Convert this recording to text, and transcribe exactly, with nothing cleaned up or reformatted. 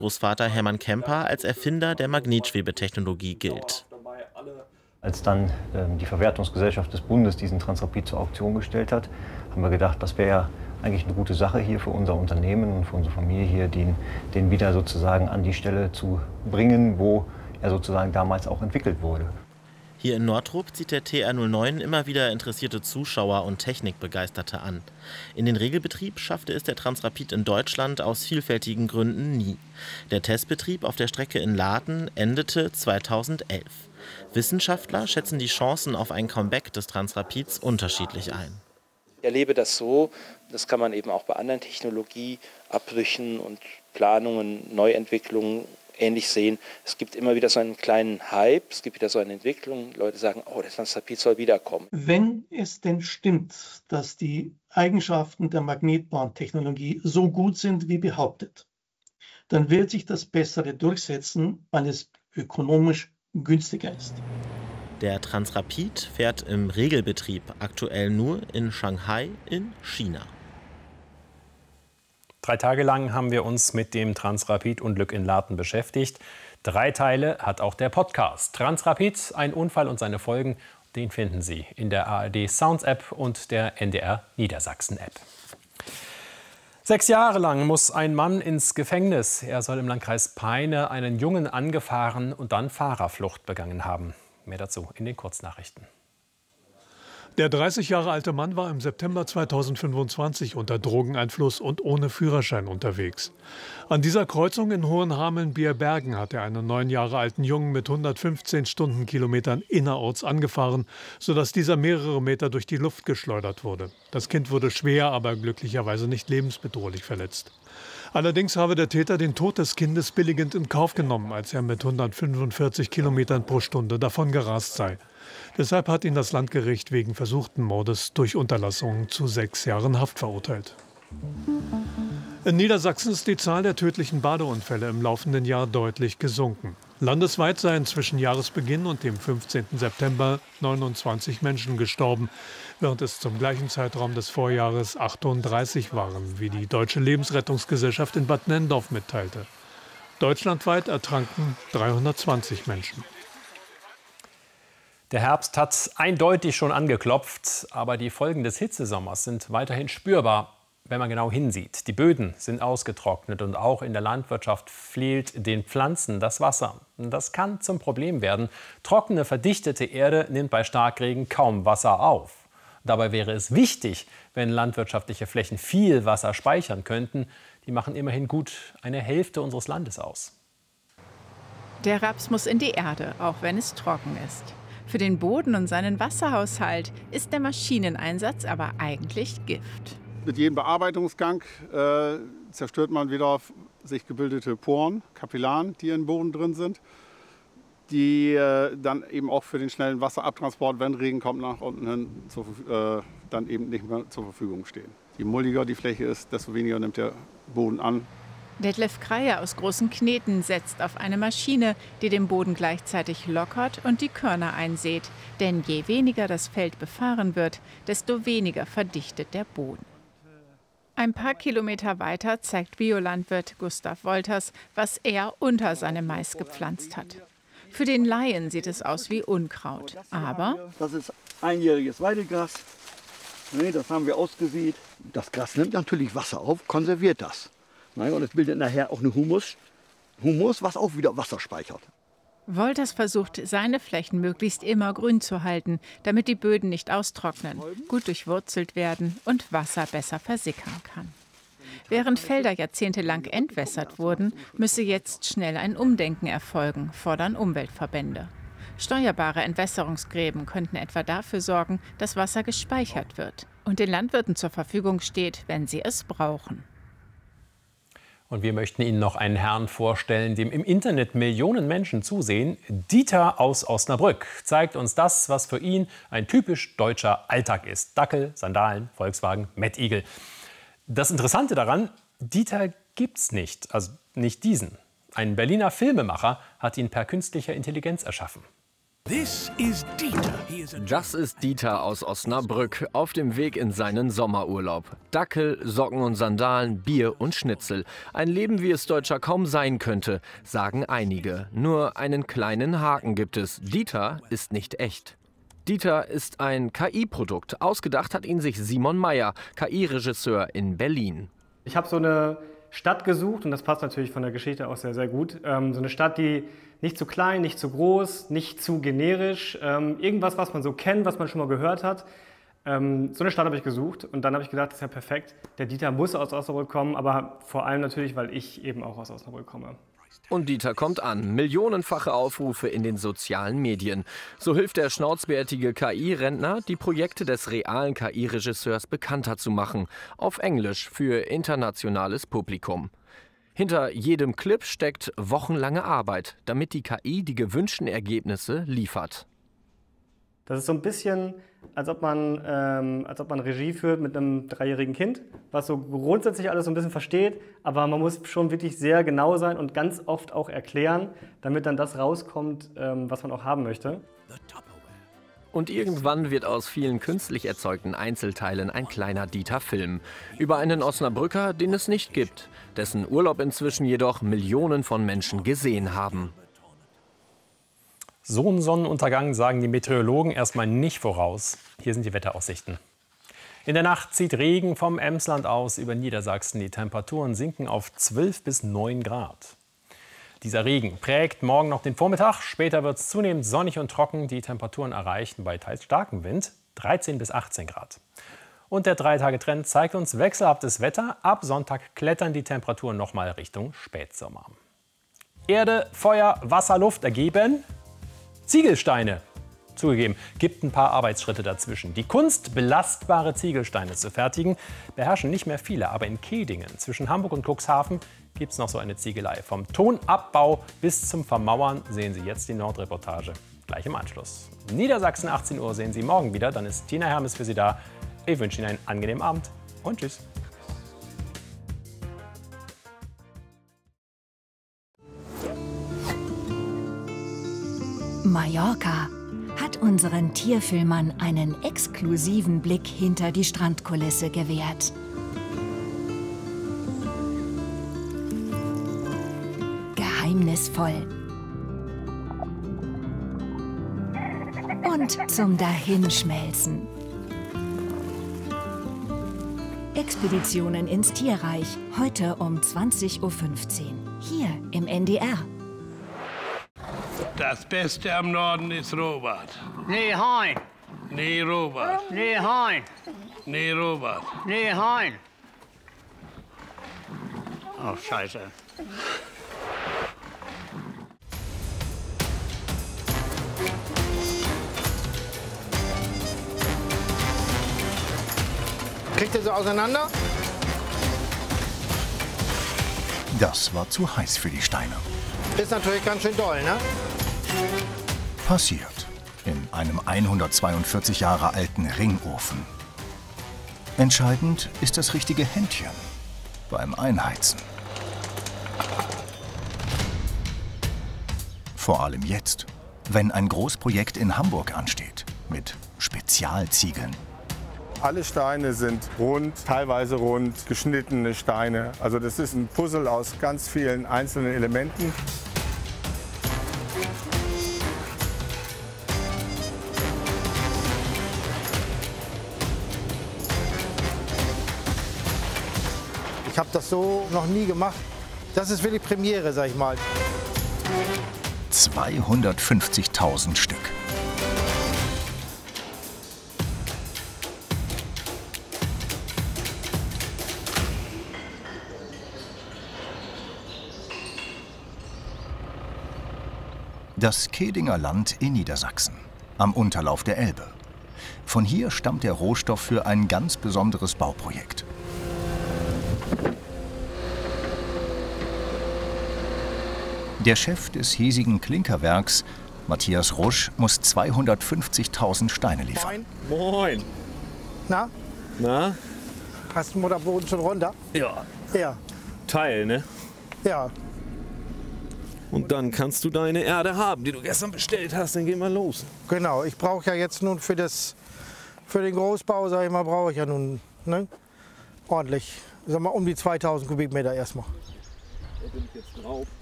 Großvater Hermann Kemper als Erfinder der Magnetschwebetechnologie gilt. Als dann ähm, die Verwertungsgesellschaft des Bundes diesen Transrapid zur Auktion gestellt hat, haben wir gedacht, das wäre ja eigentlich eine gute Sache hier für unser Unternehmen und für unsere Familie hier, den, den wieder sozusagen an die Stelle zu bringen, wo er sozusagen damals auch entwickelt wurde. Hier in Nordrup zieht der T R null neun immer wieder interessierte Zuschauer und Technikbegeisterte an. In den Regelbetrieb schaffte es der Transrapid in Deutschland aus vielfältigen Gründen nie. Der Testbetrieb auf der Strecke in Laaten endete zweitausendelf. Wissenschaftler schätzen die Chancen auf ein Comeback des Transrapids unterschiedlich ein. Ich erlebe das so, das kann man eben auch bei anderen Technologieabbrüchen und Planungen, Neuentwicklungen ähnlich sehen. Es gibt immer wieder so einen kleinen Hype, es gibt wieder so eine Entwicklung. Leute sagen, oh, der Transrapid soll wiederkommen. Wenn es denn stimmt, dass die Eigenschaften der Magnetbahntechnologie so gut sind wie behauptet, dann wird sich das Bessere durchsetzen, weil es ökonomisch günstiger ist. Der Transrapid fährt im Regelbetrieb aktuell nur in Shanghai in China. Drei Tage lang haben wir uns mit dem Transrapid-Unglück in Laaten beschäftigt. Drei Teile hat auch der Podcast. Transrapid, ein Unfall und seine Folgen, den finden Sie in der A R D Sounds App und der N D R Niedersachsen App. Sechs Jahre lang muss ein Mann ins Gefängnis. Er soll im Landkreis Peine einen Jungen angefahren und dann Fahrerflucht begangen haben. Mehr dazu in den Kurznachrichten. Der dreißig Jahre alte Mann war im September zweitausendfünfundzwanzig unter Drogeneinfluss und ohne Führerschein unterwegs. An dieser Kreuzung in Hohenhameln-Bierbergen hat er einen neun Jahre alten Jungen mit hundertfünfzehn Stundenkilometern innerorts angefahren, sodass dieser mehrere Meter durch die Luft geschleudert wurde. Das Kind wurde schwer, aber glücklicherweise nicht lebensbedrohlich verletzt. Allerdings habe der Täter den Tod des Kindes billigend in Kauf genommen, als er mit hundertfünfundvierzig Kilometern pro Stunde davon gerast sei. Deshalb hat ihn das Landgericht wegen versuchten Mordes durch Unterlassung zu sechs Jahren Haft verurteilt. In Niedersachsen ist die Zahl der tödlichen Badeunfälle im laufenden Jahr deutlich gesunken. Landesweit seien zwischen Jahresbeginn und dem fünfzehnten September neunundzwanzig Menschen gestorben, während es zum gleichen Zeitraum des Vorjahres achtunddreißig waren, wie die Deutsche Lebensrettungsgesellschaft in Bad Nenndorf mitteilte. Deutschlandweit ertranken dreihundertzwanzig Menschen. Der Herbst hat eindeutig schon angeklopft, aber die Folgen des Hitzesommers sind weiterhin spürbar, wenn man genau hinsieht. Die Böden sind ausgetrocknet und auch in der Landwirtschaft fehlt den Pflanzen das Wasser. Das kann zum Problem werden. Trockene, verdichtete Erde nimmt bei Starkregen kaum Wasser auf. Dabei wäre es wichtig, wenn landwirtschaftliche Flächen viel Wasser speichern könnten. Die machen immerhin gut eine Hälfte unseres Landes aus. Der Raps muss in die Erde, auch wenn es trocken ist. Für den Boden und seinen Wasserhaushalt ist der Maschineneinsatz aber eigentlich Gift. Mit jedem Bearbeitungsgang äh, zerstört man wieder sich gebildete Poren, Kapillaren, die im Boden drin sind, die äh, dann eben auch für den schnellen Wasserabtransport, wenn Regen kommt, nach unten hin zu, äh, dann eben nicht mehr zur Verfügung stehen. Je muldiger die Fläche ist, desto weniger nimmt der Boden an. Detlef Kreier aus Großen Kneten setzt auf eine Maschine, die den Boden gleichzeitig lockert und die Körner einsät. Denn je weniger das Feld befahren wird, desto weniger verdichtet der Boden. Ein paar Kilometer weiter zeigt Biolandwirt Gustav Wolters, was er unter seinem Mais gepflanzt hat. Für den Laien sieht es aus wie Unkraut, aber... Das ist einjähriges Weidegras. Das haben wir ausgesät. Das Gras nimmt natürlich Wasser auf, konserviert das. Und es bildet nachher auch eine Humus, Humus, was auch wieder Wasser speichert. Wolters versucht, seine Flächen möglichst immer grün zu halten, damit die Böden nicht austrocknen, gut durchwurzelt werden und Wasser besser versickern kann. Während Felder jahrzehntelang entwässert wurden, müsse jetzt schnell ein Umdenken erfolgen, fordern Umweltverbände. Steuerbare Entwässerungsgräben könnten etwa dafür sorgen, dass Wasser gespeichert wird und den Landwirten zur Verfügung steht, wenn sie es brauchen. Und wir möchten Ihnen noch einen Herrn vorstellen, dem im Internet Millionen Menschen zusehen. Dieter aus Osnabrück zeigt uns das, was für ihn ein typisch deutscher Alltag ist. Dackel, Sandalen, Volkswagen, Mettigel. Das Interessante daran, Dieter gibt's nicht, also nicht diesen. Ein Berliner Filmemacher hat ihn per künstlicher Intelligenz erschaffen. Das ist Dieter aus Osnabrück auf dem Weg in seinen Sommerurlaub. Dackel, Socken und Sandalen, Bier und Schnitzel. Ein Leben, wie es Deutscher kaum sein könnte, sagen einige. Nur einen kleinen Haken gibt es. Dieter ist nicht echt. Dieter ist ein K I-Produkt. Ausgedacht hat ihn sich Simon Meyer, K I-Regisseur in Berlin. Ich habe so eine Stadt gesucht, und das passt natürlich von der Geschichte auch sehr, sehr gut. Ähm, so eine Stadt, die nicht zu klein, nicht zu groß, nicht zu generisch. Ähm, irgendwas, was man so kennt, was man schon mal gehört hat. Ähm, so eine Stadt habe ich gesucht, und dann habe ich gedacht, das ist ja perfekt. Der Dieter muss aus Osnabrück kommen, aber vor allem natürlich, weil ich eben auch aus Osnabrück komme. Und Dieter kommt an. Millionenfache Aufrufe in den sozialen Medien. So hilft der schnauzbärtige K I-Rentner, die Projekte des realen K I-Regisseurs bekannter zu machen. Auf Englisch für internationales Publikum. Hinter jedem Clip steckt wochenlange Arbeit, damit die K I die gewünschten Ergebnisse liefert. Das ist so ein bisschen, als ob man, ähm, als ob man Regie führt mit einem dreijährigen Kind, was so grundsätzlich alles so ein bisschen versteht, aber man muss schon wirklich sehr genau sein und ganz oft auch erklären, damit dann das rauskommt, ähm, was man auch haben möchte. Und irgendwann wird aus vielen künstlich erzeugten Einzelteilen ein kleiner Dieter-Film. Über einen Osnabrücker, den es nicht gibt, dessen Urlaub inzwischen jedoch Millionen von Menschen gesehen haben. So einen Sonnenuntergang sagen die Meteorologen erstmal nicht voraus. Hier sind die Wetteraussichten. In der Nacht zieht Regen vom Emsland aus über Niedersachsen. Die Temperaturen sinken auf zwölf bis neun Grad. Dieser Regen prägt morgen noch den Vormittag. Später wird es zunehmend sonnig und trocken. Die Temperaturen erreichen bei teils starkem Wind dreizehn bis achtzehn Grad. Und der Drei-Tage-Trend zeigt uns wechselhaftes Wetter. Ab Sonntag klettern die Temperaturen noch mal Richtung Spätsommer. Erde, Feuer, Wasser, Luft ergeben Ziegelsteine. Zugegeben, gibt ein paar Arbeitsschritte dazwischen. Die Kunst, belastbare Ziegelsteine zu fertigen, beherrschen nicht mehr viele. Aber in Kehdingen zwischen Hamburg und Cuxhaven gibt es noch so eine Ziegelei. Vom Tonabbau bis zum Vermauern sehen Sie jetzt die Nordreportage. Gleich im Anschluss. Niedersachsen, achtzehn Uhr sehen Sie morgen wieder. Dann ist Tina Hermes für Sie da. Ich wünsche Ihnen einen angenehmen Abend und tschüss. Mallorca hat unseren Tierfilmern einen exklusiven Blick hinter die Strandkulisse gewährt. Geheimnisvoll und zum Dahinschmelzen. Expeditionen ins Tierreich, heute um zwanzig Uhr fünfzehn, hier im N D R. Das Beste am Norden ist Robert. Nee, Hein. Nee, Robert. Nee, Hein. Nee, Robert. Nee, Hein. Oh, Scheiße. Kriegt ihr so auseinander? Das war zu heiß für die Steine. Ist natürlich ganz schön doll, ne? Passiert in einem hundertzweiundvierzig Jahre alten Ringofen. Entscheidend ist das richtige Händchen beim Einheizen. Vor allem jetzt, wenn ein Großprojekt in Hamburg ansteht mit Spezialziegeln. Alle Steine sind rund, teilweise rund, geschnittene Steine. Also das ist ein Puzzle aus ganz vielen einzelnen Elementen. Ich habe das so noch nie gemacht. Das ist wirklich Premiere, sag ich mal. zweihundertfünfzigtausend Stück. Das Kehdinger Land in Niedersachsen, am Unterlauf der Elbe. Von hier stammt der Rohstoff für ein ganz besonderes Bauprojekt. Der Chef des hiesigen Klinkerwerks, Matthias Rusch, muss zweihundertfünfzigtausend Steine liefern. Moin. Na? Na? Hast du den Mutterboden schon runter? Ja. Ja. Teil, ne? Ja. Und dann kannst du deine Erde haben, die du gestern bestellt hast. Dann gehen wir los. Genau, ich brauche ja jetzt nun für, das, für den Großbau, sag ich mal, brauche ich ja nun ne, ordentlich, sag mal, um die zweitausend Kubikmeter erstmal. Da bin ich jetzt drauf.